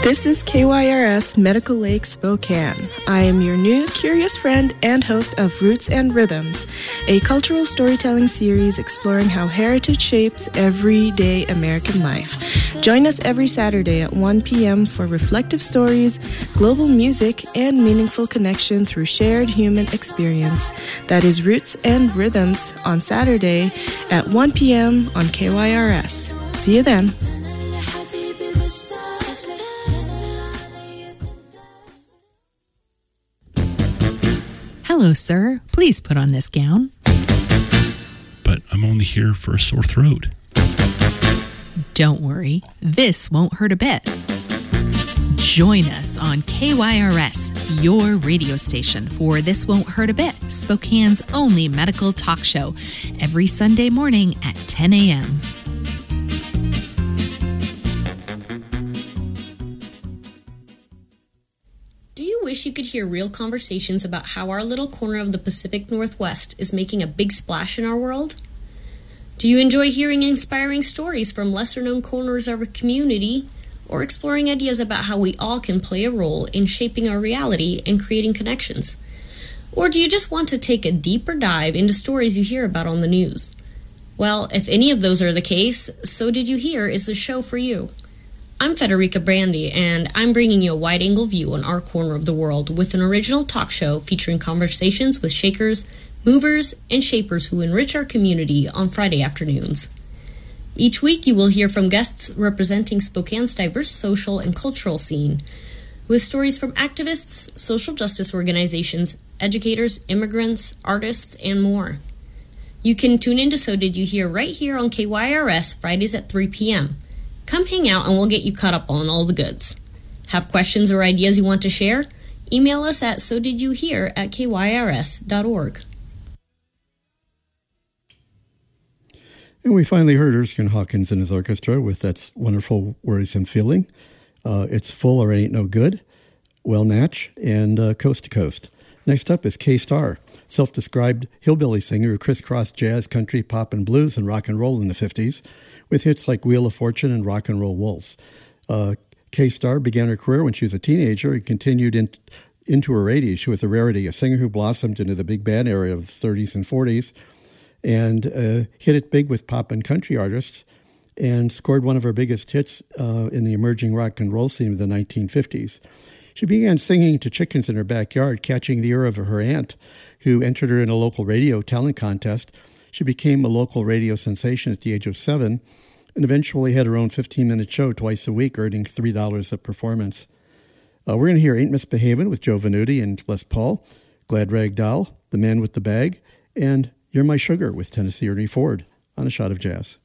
This is KYRS Medical Lake Spokane. I am your new curious friend and host of Roots and Rhythms, a cultural storytelling series exploring how heritage shapes everyday American life. Join us every Saturday at 1 p.m. for reflective stories, global music, and meaningful connection through shared human experience. That is Roots and Rhythms on Saturday at 1 p.m. on KYRS. See you then. Hello, sir. Please put on this gown. But I'm only here for a sore throat. Don't worry. This won't hurt a bit. Join us on KYRS, your radio station, for This Won't Hurt a Bit, Spokane's only medical talk show, every Sunday morning at 10 a.m. Wish you could hear real conversations about how our little corner of the Pacific Northwest is making a big splash in our world? Do you enjoy hearing inspiring stories from lesser-known corners of our community, or exploring ideas about how we all can play a role in shaping our reality and creating connections? Or do you just want to take a deeper dive into stories you hear about on the news? Well, if any of those are the case, So Did You Hear is the show for you. I'm Federica Brandy, and I'm bringing you a wide-angle view on our corner of the world with an original talk show featuring conversations with shakers, movers, and shapers who enrich our community on Friday afternoons. Each week, you will hear from guests representing Spokane's diverse social and cultural scene, with stories from activists, social justice organizations, educators, immigrants, artists, and more. You can tune in to So Did You Hear right here on KYRS Fridays at 3 p.m. Come hang out and we'll get you caught up on all the goods. Have questions or ideas you want to share? Email us at sodidyouhear@kyrs.org. And we finally heard Erskine Hawkins and his orchestra with That Wonderful Worrisome Feeling. It's Full or Ain't No Good, Well Natch, and Coast to Coast. Next up is K-Star, self-described hillbilly singer who crisscrossed jazz, country, pop, and blues and rock and roll in the 50s, with hits like Wheel of Fortune and Rock and Roll Waltz. K-Star began her career when she was a teenager and continued into her 80s. She was a rarity, a singer who blossomed into the big band era of the 30s and 40s, and hit it big with pop and country artists, and scored one of her biggest hits in the emerging rock and roll scene of the 1950s. She began singing to chickens in her backyard, catching the ear of her aunt, who entered her in a local radio talent contest. She became a local radio sensation at the age of 7, and eventually had her own 15-minute show twice a week, earning $3 a performance. We're going to hear Ain't Misbehavin' with Joe Venuti and Les Paul, Glad Rag Doll, The Man with the Bag, and You're My Sugar with Tennessee Ernie Ford on A Shot of Jazz.